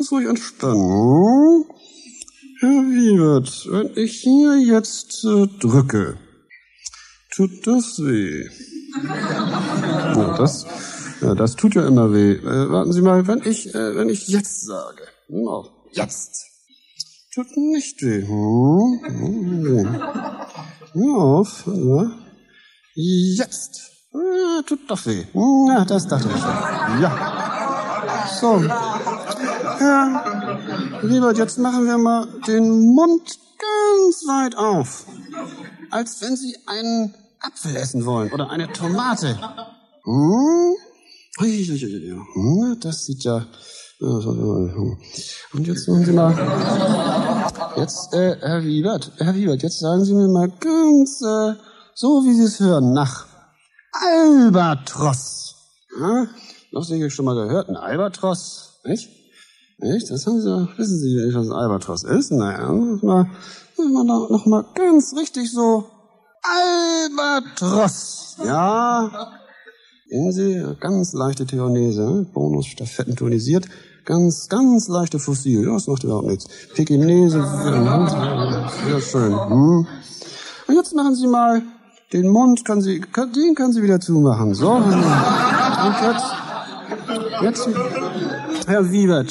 ganz ruhig entspannen. Herr Wiebert, wenn ich hier jetzt drücke, tut das weh? Das tut ja immer weh. Warten Sie mal, wenn ich jetzt sage. No, jetzt. Tut nicht weh. Hör auf. Ja. Jetzt. Tut doch weh. Ja, das dachte ich schon. Ja. So. Herr Wiebert, jetzt machen wir mal den Mund ganz weit auf. Als wenn Sie einen Apfel essen wollen oder eine Tomate. Das sieht ja... Und jetzt machen Sie mal... Jetzt, Herr Wiebert, jetzt sagen Sie mir mal ganz, so wie Sie es hören, nach Albatros. Ja? Das habe ich schon mal gehört, ein Albatros, nicht? Nicht? Das haben Sie, wissen Sie nicht, was ein Albatros ist? Naja, noch mal ganz richtig so Albatros. Ja. Sehen Sie, ganz leichte Theonese, Bonus Stafetten tonisiert, ganz leichte Fossil, das macht überhaupt nichts. Pekinese, sehr schön. Und jetzt machen Sie mal den Mund, den können Sie wieder zumachen. So. Und jetzt, Herr Wiebert,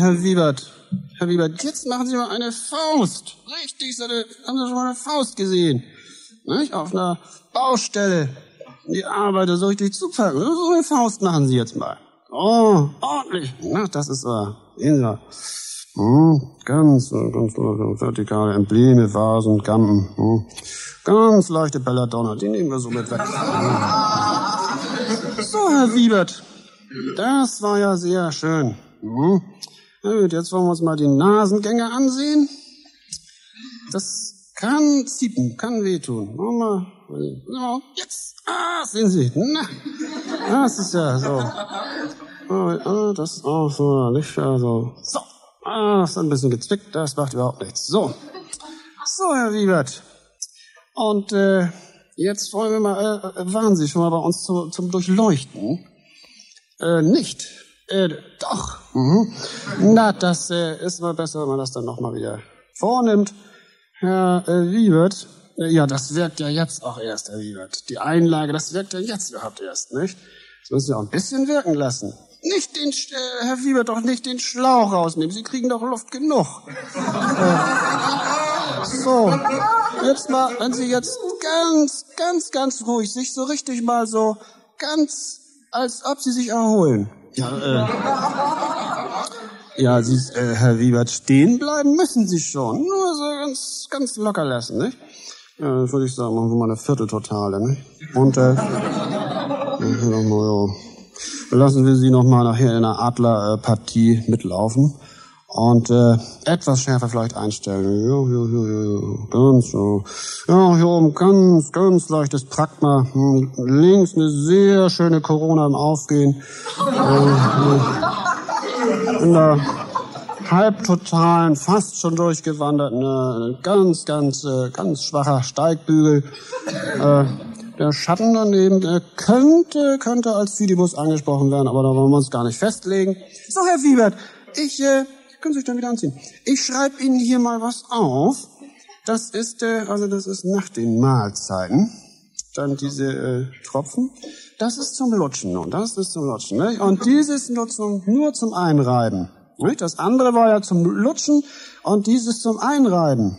jetzt machen Sie mal eine Faust. Richtig, haben Sie schon mal eine Faust gesehen? Nicht? Auf einer Baustelle. Die Arbeiter so richtig zupacken. So eine Faust machen Sie jetzt mal. Oh, ordentlich. Na, das ist sehen Sie. Ganz vertikale Embleme, Vasen, Gampen. Ganz leichte Belladonna, die nehmen wir so mit weg. So, Herr Wiebert, das war ja sehr schön. Na gut, jetzt wollen wir uns mal die Nasengänge ansehen. Das kann ziepen, kann wehtun. Mal. Jetzt. Sehen Sie. Na, das ist ja so. Das ist auch so, nicht so. So. Das ist ein bisschen gezwickt, das macht überhaupt nichts. So, Herr Wiebert. Und jetzt wollen wir mal, waren Sie schon mal bei uns zum Durchleuchten? Nicht. Doch. Na, das ist mal besser, wenn man das dann nochmal wieder vornimmt. Herr Wiebert, ja, das wirkt ja jetzt auch erst, Herr Wiebert. Die Einlage, das wirkt ja jetzt überhaupt erst, nicht? Das müssen Sie auch ein bisschen wirken lassen. Nicht Herr Wiebert, doch nicht den Schlauch rausnehmen. Sie kriegen doch Luft genug. So, jetzt mal, wenn Sie jetzt ganz ruhig sich so richtig mal so ganz, als ob Sie sich erholen. Ja, Sie, Herr Wiebert, stehen bleiben müssen Sie schon. Nur so ganz locker lassen, nicht? Ja, das würde ich sagen, machen wir mal eine Vierteltotale, nicht? Und, lassen wir Sie noch mal nachher in der Adlerpartie mitlaufen. Und etwas schärfer vielleicht einstellen. Ja, ganz so. Ja, hier oben ganz leichtes Pragma. Links eine sehr schöne Corona im Aufgehen. In der halbtotalen, fast schon durchgewanderten, ganz schwacher Steigbügel. Der Schatten daneben, der könnte als Fidibus angesprochen werden, aber da wollen wir uns gar nicht festlegen. So, Herr Wiebert, können Sie sich dann wieder anziehen. Ich schreibe Ihnen hier mal was auf. Das ist nach den Mahlzeiten. Dann diese Tropfen. Das ist zum Lutschen nun. Das ist zum Lutschen, nicht? Und dieses nutzen nur zum Einreiben. Nicht? Das andere war ja zum Lutschen und dieses zum Einreiben.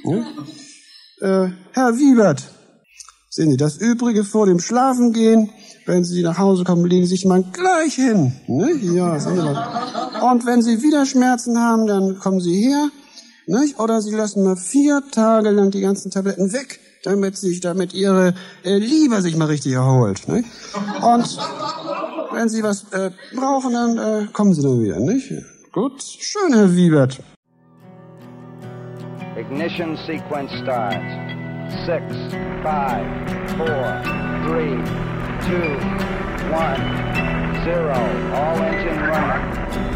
Herr Wiebert, sehen Sie, das Übrige vor dem Schlafengehen. Wenn Sie nach Hause kommen, legen Sie sich mal gleich hin. Ne? Ja, sehen Sie mal. Und wenn Sie wieder Schmerzen haben, dann kommen Sie her. Nicht? Oder Sie lassen mal 4 Tage lang die ganzen Tabletten weg, damit Ihre Liebe sich mal richtig erholt. Nicht? Und wenn Sie was brauchen, dann kommen Sie dann wieder. Nicht? Gut, schön, Herr Wiebert. Ignition sequence starts. 6, 5, 4, 3, 2, 1, 0. All engine running.